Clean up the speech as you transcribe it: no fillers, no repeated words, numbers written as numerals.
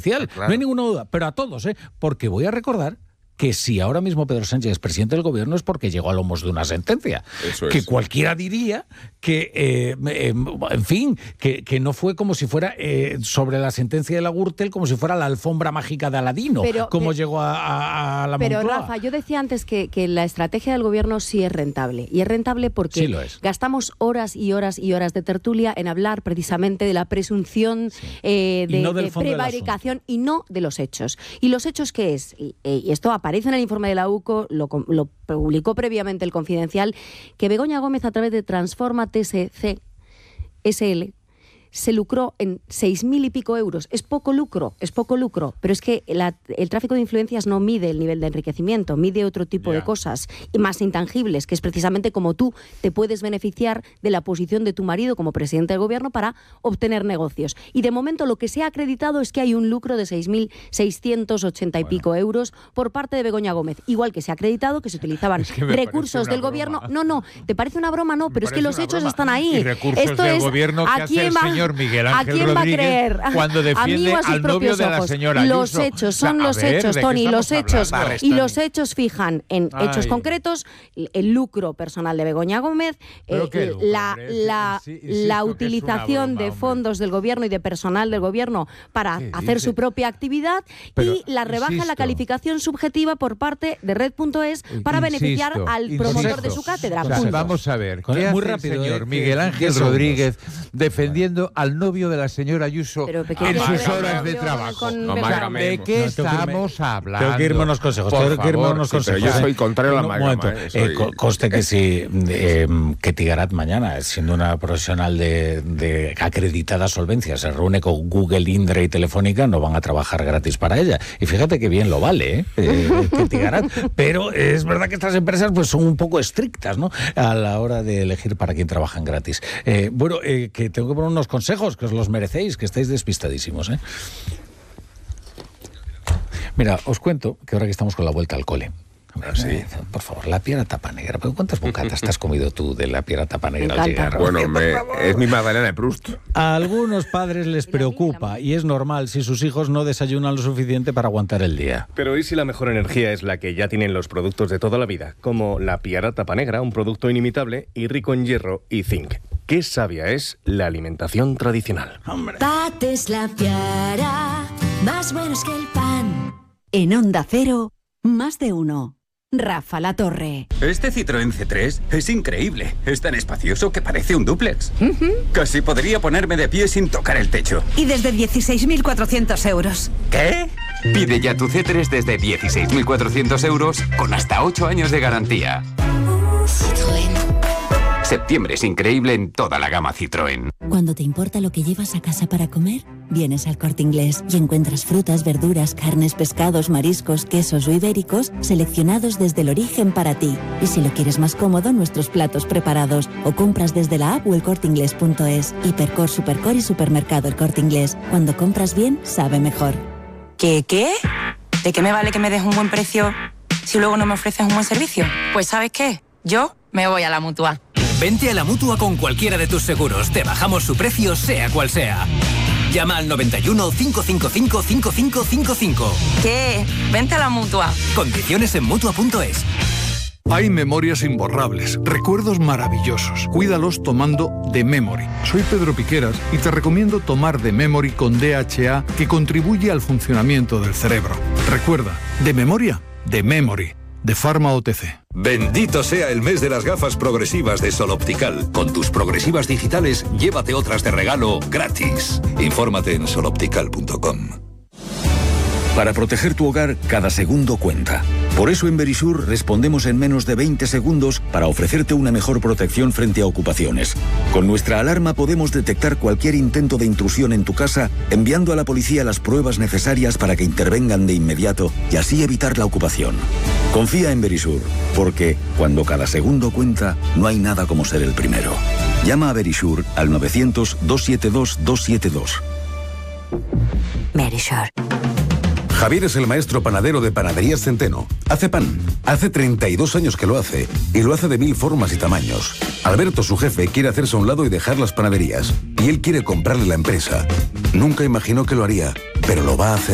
judicial, Claro. no hay ninguna duda, pero a todos, porque voy a recordar que si ahora mismo Pedro Sánchez es presidente del gobierno es porque llegó a lomos de una sentencia. Eso es. Que cualquiera diría que, en fin, que no fue como si fuera sobre la sentencia de la Gürtel, como si fuera la alfombra mágica de Aladino, como llegó a la Moncloa. Pero Rafa, yo decía antes que la estrategia del gobierno sí es rentable. Y es rentable porque Sí lo es. gastamos horas y horas y horas de tertulia en hablar precisamente de la presunción de prevaricación y no de los hechos. ¿Y los hechos qué es? Y esto aparece en el informe de la UCO, lo publicó previamente el Confidencial, que Begoña Gómez, a través de Transforma TSC SL, se lucró en 6.000 y pico euros. Es poco lucro, pero es que el tráfico de influencias no mide el nivel de enriquecimiento, mide otro tipo de cosas y más intangibles, que es precisamente como tú te puedes beneficiar de la posición de tu marido como presidente del gobierno para obtener negocios. Y de momento lo que se ha acreditado es que hay un lucro de 6.680 y pico euros por parte de Begoña Gómez. Igual que se ha acreditado que se utilizaban recursos del gobierno. No, ¿te parece una broma? No, pero es que los hechos están ahí. Y recursos Esto del es gobierno que hace el señor Miguel Ángel ¿a quién va a Rodríguez creer? cuando defiende a sus al novio propios de la ojos. señora Ayuso. Los hechos son los hechos, Tony, los hechos. Y los hechos fijan en hechos concretos el lucro personal de Begoña Gómez, la utilización de fondos del gobierno y de personal del gobierno para hacer su propia actividad y la rebaja en la calificación subjetiva por parte de Red.es para beneficiar al promotor de su cátedra. Vamos a ver, ¿qué Muy hace rápido, el señor Miguel Ángel Rodríguez defendiendo al novio de la señora Ayuso en sus horas de trabajo? ¿De qué estamos hablando? Tengo que irme a unos consejos. Pero yo soy contrario a la amalgama. Conste que si que Tigarat mañana, siendo una profesional de acreditada solvencia, se reúne con Google, Indra y Telefónica, no van a trabajar gratis para ella. Y fíjate que bien lo vale, que Tigarat. Pero es verdad que estas empresas pues son un poco estrictas, ¿no?, a la hora de elegir para quién trabajan gratis. Que tengo que poner unos consejos, que os los merecéis, que estáis despistadísimos, Mira, os cuento que ahora que estamos con la vuelta al cole, por favor, la piedra tapa negra. ¿Pero cuántas bocatas te has comido tú de la piedra tapa negra al llegar? Bueno, es mi Magdalena de Proust. A algunos padres les preocupa, y es normal, si sus hijos no desayunan lo suficiente para aguantar el día. Pero ¿y si la mejor energía es la que ya tienen los productos de toda la vida? Como la piedra tapa negra, un producto inimitable y rico en hierro y zinc. Qué sabia es la alimentación tradicional. Hombre. Pates la piara, más buenos que el pan. En Onda Cero, más de uno. Rafa La Torre. Este Citroën C3 es increíble. Es tan espacioso que parece un dúplex. Casi podría ponerme de pie sin tocar el techo. Y desde 16.400 euros. ¿Qué? Pide ya tu C3 desde 16.400 euros con hasta 8 años de garantía. Citroën. Septiembre es increíble en toda la gama Citroën. Cuando te importa lo que llevas a casa para comer, vienes al Corte Inglés y encuentras frutas, verduras, carnes, pescados, mariscos, quesos o ibéricos seleccionados desde el origen para ti. Y si lo quieres más cómodo, nuestros platos preparados o compras desde la app o elcorteinglés.es. Hipercor, Supercor y Supermercado El Corte Inglés. Cuando compras bien, sabe mejor. ¿Qué? ¿De qué me vale que me des un buen precio si luego no me ofreces un buen servicio? Pues ¿sabes qué? Yo me voy a la Mutua. Vente a la Mutua con cualquiera de tus seguros. Te bajamos su precio, sea cual sea. Llama al 91 555 5555. ¿Qué? Vente a la Mutua. Condiciones en Mutua.es. Hay memorias imborrables, recuerdos maravillosos. Cuídalos tomando The Memory. Soy Pedro Piqueras y te recomiendo tomar The Memory con DHA, que contribuye al funcionamiento del cerebro. Recuerda, de memoria, The Memory, de Pharma OTC. Bendito sea el mes de las gafas progresivas de Sol Optical. Con tus progresivas digitales, llévate otras de regalo gratis. Infórmate en soloptical.com. Para proteger tu hogar, cada segundo cuenta. Por eso en Verisur respondemos en menos de 20 segundos para ofrecerte una mejor protección frente a ocupaciones. Con nuestra alarma podemos detectar cualquier intento de intrusión en tu casa, enviando a la policía las pruebas necesarias para que intervengan de inmediato y así evitar la ocupación. Confía en Verisur, porque cuando cada segundo cuenta, no hay nada como ser el primero. Llama a Verisur al 900-272-272. Verisur. Javier es el maestro panadero de Panaderías Centeno. Hace pan. Hace 32 años que lo hace. Y lo hace de 1000 formas y tamaños. Alberto, su jefe, quiere hacerse a un lado y dejar las panaderías. Y él quiere comprarle la empresa. Nunca imaginó que lo haría, pero lo va a hacer.